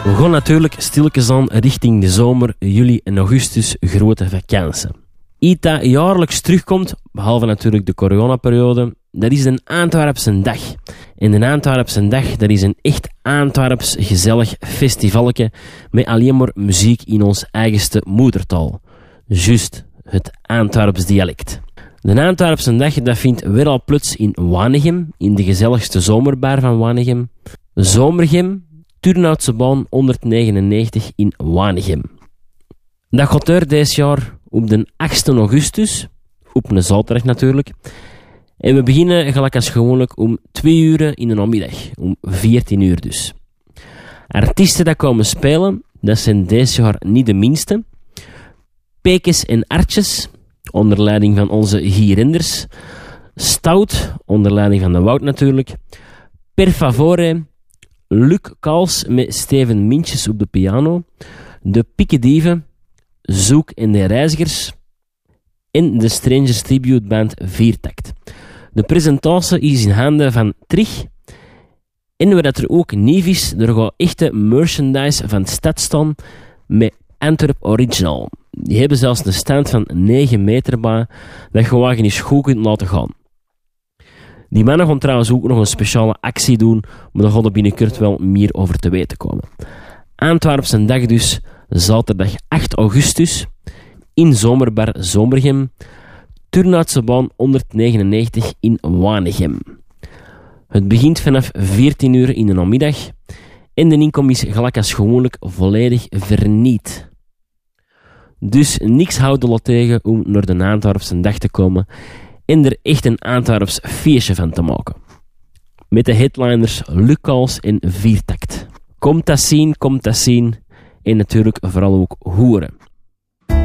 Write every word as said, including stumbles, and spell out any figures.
We gaan natuurlijk stilletjes aan richting de zomer, juli en augustus, grote vakantie. Iets dat jaarlijks terugkomt, behalve natuurlijk de coronaperiode, dat is een Antwerpse dag. En een Antwerpse dag, dat is een echt Antwerps gezellig festivaletje met alleen maar muziek in ons eigenste moedertaal. Juist, het Antwerps dialect. De Antwerpse dag, dat vindt weer al plots in Wanegem, in de gezelligste zomerbar van Wanegem. Zomergem, Turnhoutse baan honderdnegenennegentig in Wanegem. Dat gaat er deze jaar op de achtste augustus, op een zaterdag natuurlijk. En we beginnen gelijk als gewoonlijk om twee uur in de namiddag, om veertien uur dus. Artiesten die komen spelen, dat zijn deze jaar niet de minste. Pekes en Artjes, onder leiding van onze Gierenders. Stout, onder leiding van de Wout natuurlijk. Per Favore, Luc Kals met Steven Mintjes op de piano. De Pikkedieven, Zoek en de Reizigers. En de Strangers Tribute Band Viertakt. De presentatie is in handen van Trich. En wat er ook nieuw is, er gaat echte merchandise van de stad staan met Antwerp Original. Die hebben zelfs een stand van negen meter bij, dat je wagen eens goed kunt laten gaan. Die mannen gaan trouwens ook nog een speciale actie doen, maar daar gaat er binnenkort wel meer over te weten komen. Antwerpse dag dus, zaterdag acht augustus, in Zomerbar Zomergem, Turnhoutse baan honderdnegenennegentig in Wanegem. Het begint vanaf veertien uur in de namiddag en de inkom is gelijk als gewoonlijk volledig verniet. Dus niks houdt er tegen om naar de Antwerpse dag te komen en er echt een Antwerps feestje van te maken. Met de headliners Luc Kals en Viertakt. Komt dat zien, komt dat zien en natuurlijk vooral ook horen.